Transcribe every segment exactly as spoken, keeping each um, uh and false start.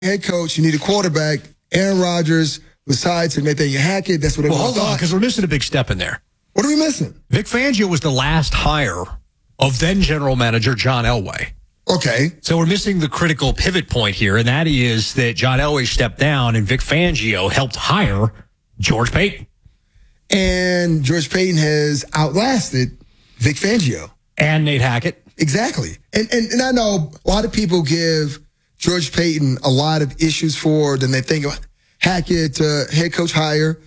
head coach, you need a quarterback. Aaron Rodgers decides to Nathaniel Hackett. That's what well, everyone hold on, thought. because we're missing a big step in there. What are we missing? Vic Fangio was the last hire of then general manager John Elway. Okay. So we're missing the critical pivot point here, and that is that John Elway stepped down and Vic Fangio helped hire George Paton. And George Paton has outlasted Vic Fangio. And Nate Hackett. Exactly. And, and and I know a lot of people give George Paton a lot of issues for, then they think of Hackett, uh, head coach hire,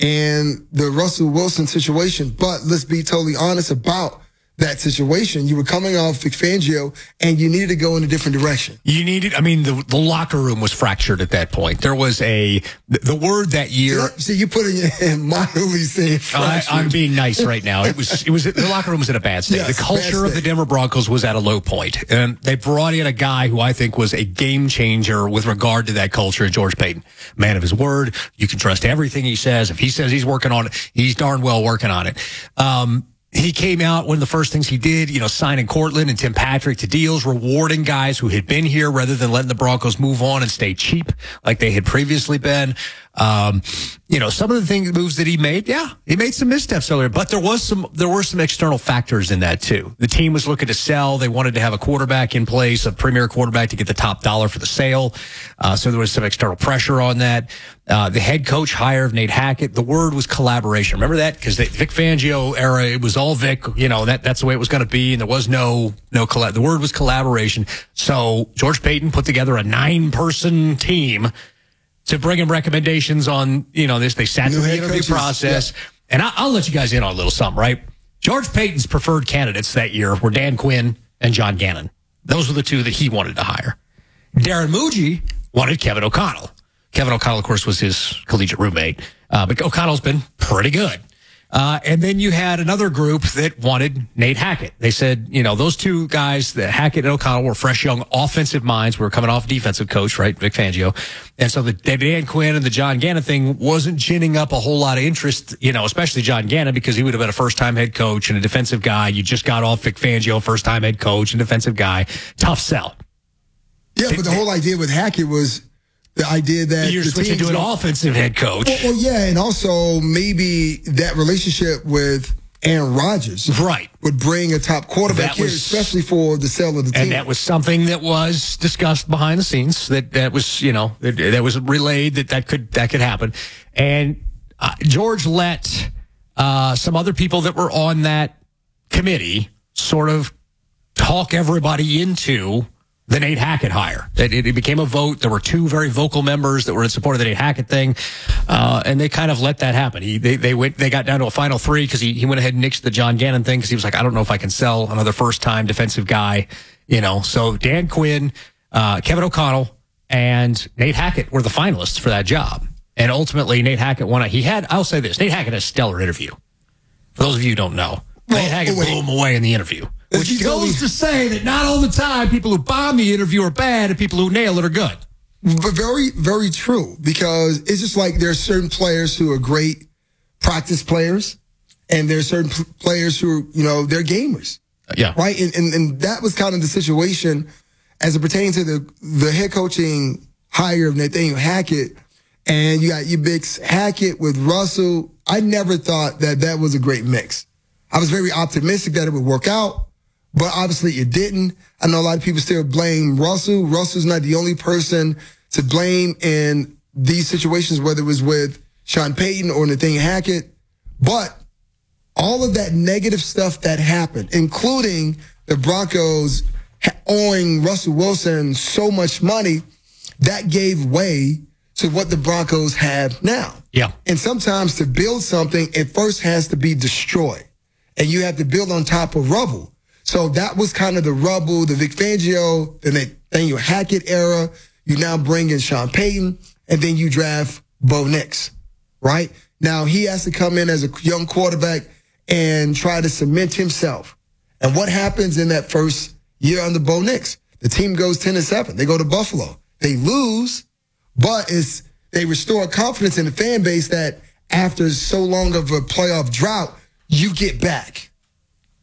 and the Russell Wilson situation. But let's be totally honest about that situation. You were coming off Vic Fangio, and you needed to go in a different direction. You needed, I mean, the the locker room was fractured at that point. There was a, the, the word that year. See, see you put it in mildly saying fractured. I, I'm being nice right now. It was, it was, the locker room was in a bad state. Yes, the culture of the Denver Broncos was at a low point. And they brought in a guy who I think was a game changer with regard to that culture, George Paton. Man of his word. You can trust everything he says. If he says he's working on it, he's darn well working on it. Um, He came out, one of the first things he did, you know, signing Cortland and Tim Patrick to deals, rewarding guys who had been here rather than letting the Broncos move on and stay cheap like they had previously been. Um, you know, some of the things, moves that he made, yeah, he made some missteps earlier, but there was some, there were some external factors in that too. The team was looking to sell. They wanted to have a quarterback in place, a premier quarterback to get the top dollar for the sale. Uh, so there was some external pressure on that. Uh, the head coach hire of Nate Hackett, the word was collaboration. Remember that? Because the Vic Fangio era, it was all Vic, you know, that, that's the way it was going to be. And there was no, no, colla- the word was collaboration. So George Paton put together a nine person team to bring him recommendations on, you know, this. They sat through the interview process. Yeah. And I, I'll let you guys in on a little something, right? George Paton's preferred candidates that year were Dan Quinn and John Gannon. Those were the two that he wanted to hire. Darren Muji wanted Kevin O'Connell. Kevin O'Connell, of course, was his collegiate roommate. Uh, but O'Connell's been pretty good. Uh, and then you had another group that wanted Nate Hackett. They said, you know, those two guys, the Hackett and O'Connell, were fresh, young offensive minds. We were coming off defensive coach, right? Vic Fangio. And so the Dan Quinn and the John Gannon thing wasn't ginning up a whole lot of interest, you know, especially John Gannon, because he would have been a first-time head coach and a defensive guy. You just got off Vic Fangio, first-time head coach and defensive guy. Tough sell. Yeah, but the whole idea with Hackett was the idea that you're switching to an offensive head coach. Well, well, yeah, and also maybe that relationship with Aaron Rodgers, right, would bring a top quarterback that here, was, especially for the sale of the team. And that was something that was discussed behind the scenes. That that was, you know, that, that was relayed that that could that could happen. And uh, George let uh, some other people that were on that committee sort of talk everybody into the Nate Hackett hire. It, it became a vote. There were two very vocal members that were in support of the Nate Hackett thing, uh, and they kind of let that happen. He, they, they went, they got down to a final three because he, he went ahead and nixed the John Gannon thing because he was like, I don't know if I can sell another first-time defensive guy, you know. So Dan Quinn, uh, Kevin O'Connell, and Nate Hackett were the finalists for that job. And ultimately, Nate Hackett won. A, he had, I'll say this, Nate Hackett had a stellar interview. For those of you who don't know, well, Nate Hackett blew him away in the interview. Which goes to say that not all the time people who bomb the interview are bad and people who nail it are good. But very, very true, because it's just like there are certain players who are great practice players, and there are certain p- players who are, you know, they're gamers. Uh, yeah. Right? And, and and that was kind of the situation as it pertains to the, the head coaching hire of Nathaniel Hackett. And you got you mix Hackett with Russell. I never thought that that was a great mix. I was very optimistic that it would work out. But obviously it didn't. I know a lot of people still blame Russell. Russell's not the only person to blame in these situations, whether it was with Sean Payton or Nathaniel Hackett. But all of that negative stuff that happened, including the Broncos owing Russell Wilson so much money, that gave way to what the Broncos have now. Yeah. And sometimes to build something, it first has to be destroyed. And you have to build on top of rubble. So that was kind of the rubble, the Vic Fangio, the Nathaniel Hackett era. You now bring in Sean Payton, and then you draft Bo Nix, right? Now he has to come in as a young quarterback and try to cement himself. And what happens in that first year under Bo Nix? The team goes ten and seven. They go to Buffalo. They lose, but it's they restore confidence in the fan base that after so long of a playoff drought, you get back.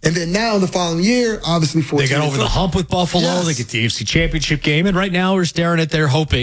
And then now the following year, obviously, They got over the hump with Buffalo. Yes. They get the A F C Championship game. And right now we're staring at their hoping